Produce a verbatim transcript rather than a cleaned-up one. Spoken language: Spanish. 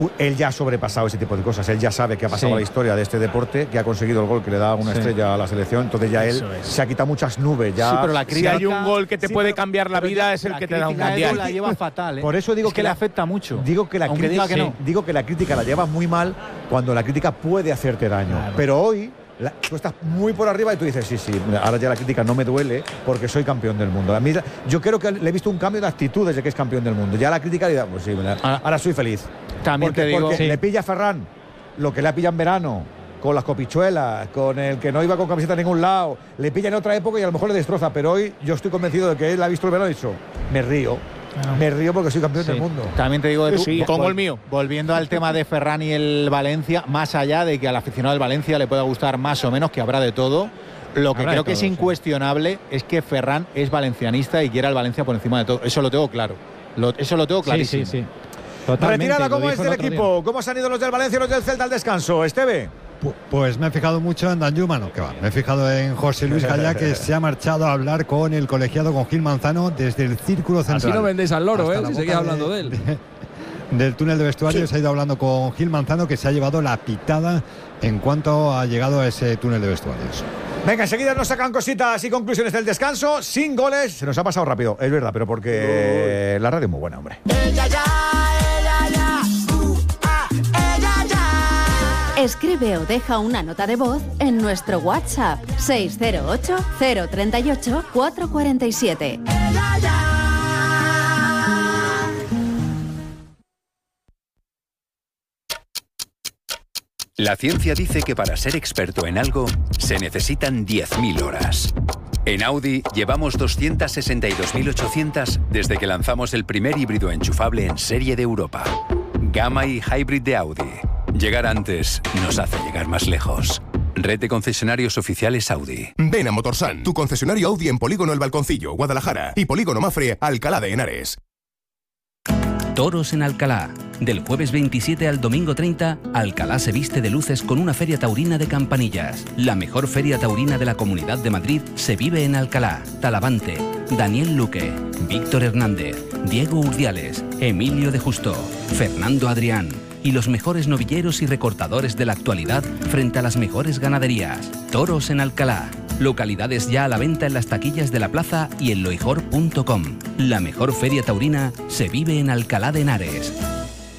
Él ya ha sobrepasado ese tipo de cosas, él ya sabe que ha pasado Sí. la historia de este deporte, que ha conseguido el gol que le da una Sí. estrella a la selección, entonces ya él Eso es. se ha quitado muchas nubes. Ya, Sí, pero la Si crítica, hay un gol que te sí, puede pero- cambiar la pero vida ya es el la que te da un crítica mundial. Edu la lleva fatal, ¿eh? Por eso digo es que, que le la- afecta mucho. Digo que, la Aunque crítica, diga que no. digo que la crítica la llevas muy mal cuando la crítica puede hacerte daño. Claro. Pero hoy la- tú estás muy por arriba y tú dices, sí, sí, ahora ya la crítica no me duele porque soy campeón del mundo. A mí, yo creo que le he visto un cambio de actitud desde que es campeón del mundo. Ya la crítica le da, pues sí, Ah. ahora soy feliz. También porque, te digo- porque Sí. le pilla a Ferran lo que le ha pillado en verano, con las copichuelas, con el que no iba con camiseta a ningún lado, le pilla en otra época y a lo mejor le destroza, pero hoy yo estoy convencido de que él ha visto el verano y ha dicho, me río, me río porque soy campeón Sí. del mundo. También te digo, Edu, Sí, con vol- gol mío. Volviendo al tema de Ferran y el Valencia, más allá de que al aficionado del Valencia le pueda gustar más o menos, que habrá de todo, lo que Habrá de creo que todo, es sí. incuestionable es que Ferran es valencianista y quiere al Valencia por encima de todo. Eso lo tengo claro. Lo- eso lo tengo Sí, clarísimo. sí, sí. Totalmente, Retirada, lo ¿cómo es dijo del el otro día. equipo? ¿Cómo se han ido los del Valencia y los del Celta al descanso? Esteve. Pu- Pues me he fijado mucho en Danjuma, no, que va. Me he fijado en José Luis Gallá, que se ha marchado a hablar con el colegiado, con Gil Manzano, desde el círculo central. Así no vendéis al loro, hasta ¿eh? la Si boca seguís hablando de él. de- del túnel de vestuario se ha ido hablando con Gil Manzano, que se ha llevado la pitada en cuanto ha llegado a ese túnel de vestuarios. Venga, enseguida nos sacan cositas y conclusiones del descanso, sin goles. Se nos ha pasado rápido, es verdad, pero porque la radio es muy buena, hombre. Escribe o deja una nota de voz en nuestro WhatsApp seis cero ocho, cero tres ocho, cuatro cuatro siete. La ciencia dice que para ser experto en algo se necesitan diez mil horas. En Audi llevamos doscientas sesenta y dos mil ochocientas desde que lanzamos el primer híbrido enchufable en serie de Europa. Gamma y Hybrid de Audi. Llegar antes nos hace llegar más lejos. Red de concesionarios oficiales Audi. Ven a Motorsan, tu concesionario Audi en Polígono El Balconcillo, Guadalajara, y Polígono Mafre, Alcalá de Henares. Toros en Alcalá. Del jueves veintisiete al domingo treinta, Alcalá se viste de luces con una feria taurina de campanillas. La mejor feria taurina de la Comunidad de Madrid se vive en Alcalá. Talavante, Daniel Luque, Víctor Hernández, Diego Urdiales, Emilio de Justo, Fernando Adrián y los mejores novilleros y recortadores de la actualidad frente a las mejores ganaderías. Toros en Alcalá. Localidades ya a la venta en las taquillas de la plaza y en loijor punto com. La mejor feria taurina se vive en Alcalá de Henares.